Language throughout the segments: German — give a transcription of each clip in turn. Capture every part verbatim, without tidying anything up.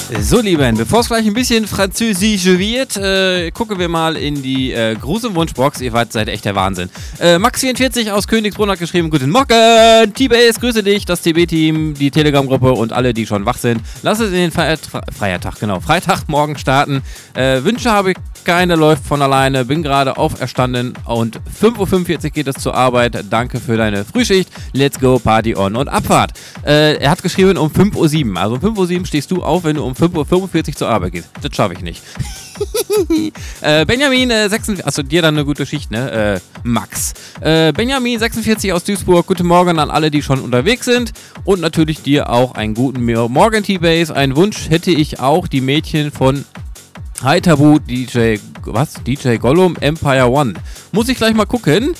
So, Lieben, bevor es gleich ein bisschen französisch wird, äh, gucken wir mal in die äh, große Wunschbox. Ihr wart, seid echt der Wahnsinn. Äh, Max vierundvierzig aus Königsbrunn hat geschrieben, guten Morgen, T-Base, grüße dich, das T B-Team, die Telegram-Gruppe und alle, die schon wach sind. Lass es in den Feiert Feiertag, genau, Freitagmorgen starten. Äh, Wünsche habe ich keine, läuft von alleine, bin gerade auferstanden und fünf Uhr fünfundvierzig geht es zur Arbeit. Danke für deine Frühschicht. Let's go, Party on und Abfahrt. Äh, er hat geschrieben um fünf Uhr sieben. Also um fünf Uhr sieben stehst du auf, wenn du um fünf Uhr fünfundvierzig zur Arbeit gehst. Das schaffe ich nicht. äh, Benjamin, äh, sechsundvierzig, achso, dir dann eine gute Schicht, ne? Äh, Max. Äh, Benjamin, sechsundvierzig aus Duisburg, guten Morgen an alle, die schon unterwegs sind. Und natürlich dir auch einen guten Morgen, T-Base. Einen Wunsch hätte ich auch, die Mädchen von Hi Tabu, D J, was? D J Gollum, Empire One. Muss ich gleich mal gucken.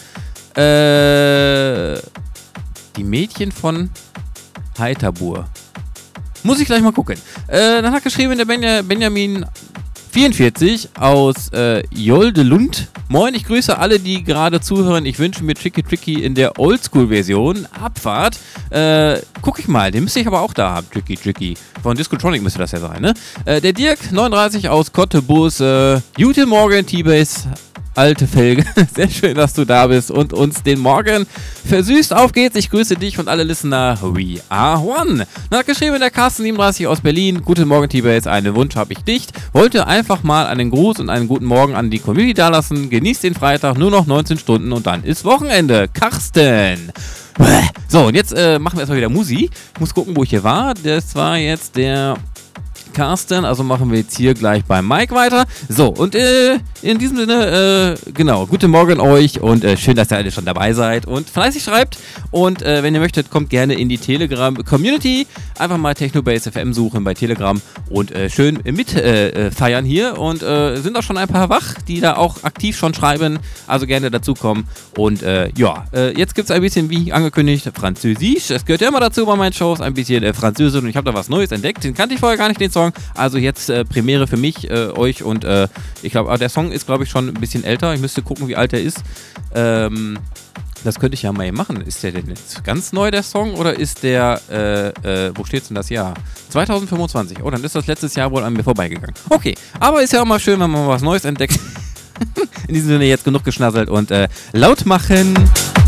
Äh, die Mädchen von Hi Tabu. Muss ich gleich mal gucken. Äh, dann hat geschrieben der Benja, Benjamin vierundvierzig aus äh, Joldelund. Moin, ich grüße alle, die gerade zuhören. Ich wünsche mir Tricky Tricky in der Oldschool-Version. Abfahrt. Äh, guck ich mal, den müsste ich aber auch da haben. Tricky Tricky. Von Discotronic müsste das ja sein, ne? Äh, der Dirk, neununddreißig aus Cottbus. Äh, Guten Morgen, T-Base. Alte Felge. Sehr schön, dass du da bist und uns den Morgen versüßt. Auf geht's. Ich grüße dich und alle Listener. We are one. Dann hat geschrieben der Carsten siebenunddreißig aus Berlin. Guten Morgen, T-Base. Einen Wunsch habe ich dicht. Wollte einfach mal einen Gruß und einen guten Morgen an die Community dalassen. Genießt den Freitag. Nur noch neunzehn Stunden und dann ist Wochenende. Carsten. So, und jetzt äh, machen wir erstmal wieder Musi. Ich muss gucken, wo ich hier war. Das war jetzt der Carsten, also machen wir jetzt hier gleich bei Mike weiter. So, und äh, in diesem Sinne, äh, genau, guten Morgen euch und äh, schön, dass ihr alle schon dabei seid und fleißig schreibt. Und äh, wenn ihr möchtet, kommt gerne in die Telegram-Community. Einfach mal Technobase F M suchen bei Telegram und äh, schön mit äh, feiern hier. Und äh, sind auch schon ein paar wach, die da auch aktiv schon schreiben. Also gerne dazukommen. Und äh, ja, äh, jetzt gibt es ein bisschen, wie angekündigt, Französisch. Das gehört ja immer dazu bei meinen Shows, ein bisschen äh, Französisch. Und ich habe da was Neues entdeckt. Den kannte ich vorher gar nicht, den Song. Also jetzt äh, Premiere für mich, äh, euch und äh, ich glaube, der Song ist, glaube ich, schon ein bisschen älter. Ich müsste gucken, wie alt er ist. Ähm, das könnte ich ja mal machen. Ist der denn jetzt ganz neu, der Song, oder ist der, äh, äh, wo steht's denn das Jahr? zwanzig fünfundzwanzig. Oh, dann ist das letztes Jahr wohl an mir vorbeigegangen. Okay, aber ist ja auch mal schön, wenn man mal was Neues entdeckt. In diesem Sinne jetzt genug geschnasselt und äh, laut machen.